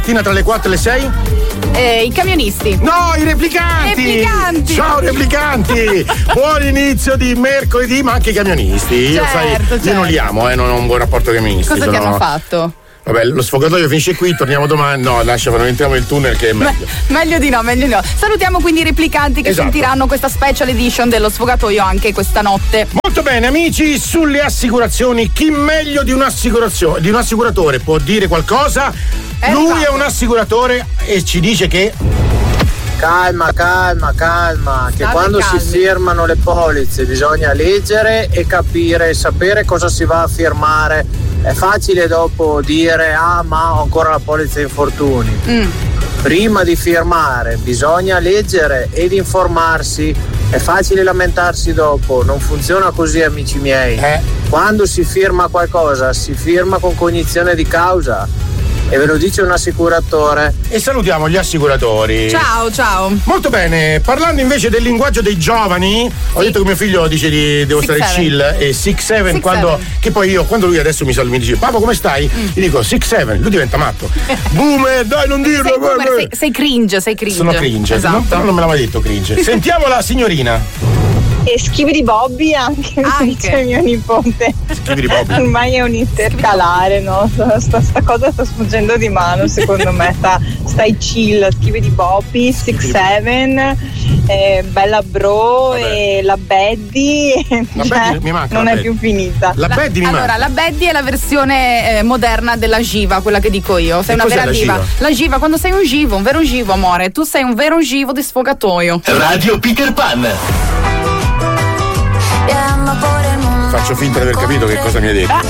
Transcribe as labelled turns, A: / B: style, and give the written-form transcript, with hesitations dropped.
A: Tra le 4 e le 6?
B: I camionisti.
A: No, i replicanti! Ciao replicanti! Buon inizio di mercoledì, ma anche i camionisti.
B: Certo.
A: Io non li amo, non ho un buon rapporto con i camionisti.
B: Cosa ti hanno fatto?
A: Vabbè, lo sfogatoio finisce qui, torniamo domani. No, lascia, non entriamo nel tunnel che è meglio.
B: Meglio di no. Salutiamo quindi i replicanti che sentiranno questa special edition dello sfogatoio anche questa notte.
A: Molto bene, amici, sulle assicurazioni, chi meglio di un assicuratore può dire qualcosa? Lui è un assicuratore e ci dice che
C: calma, che quando si firmano le polizze bisogna leggere e capire e sapere cosa si va a firmare. È facile dopo dire ma ho ancora la polizza infortuni. Prima di firmare bisogna leggere ed informarsi. È facile lamentarsi dopo, non funziona così, amici miei. Quando si firma qualcosa si firma con cognizione di causa. E ve lo dice un assicuratore.
A: E salutiamo gli assicuratori.
B: Ciao.
A: Molto bene, parlando invece del linguaggio dei giovani, ho detto che mio figlio dice devo stare chill e 6-7 quando. Che poi io, quando lui adesso mi dice papà come stai? Gli dico 6-7, lui diventa matto. Boomer, dai non dirlo.
B: Sei cringe.
A: Sono cringe,
B: esatto.
A: Però non me l'ha mai detto cringe. Sentiamo la signorina.
D: E Schibidi Bobby anche. Dice mio nipote.
A: Schibidi Bobby.
D: Ormai è un intercalare, no? Sta cosa sta sfuggendo di mano, secondo me. Stai chill, Schibidi Bobby, 6-7, Bella Bro. Vabbè. E la Baddy.
A: Mi manca.
D: Non è più finita.
A: La Baddy mi manca.
B: Allora, la Baddy è la versione moderna della Giva, quella che dico io. Sei una vera diva. La Giva, quando sei un vero givo, amore. Tu sei un vero givo di sfogatoio.
E: Radio Peter Pan.
A: Faccio finta di aver capito che cosa mi hai detto.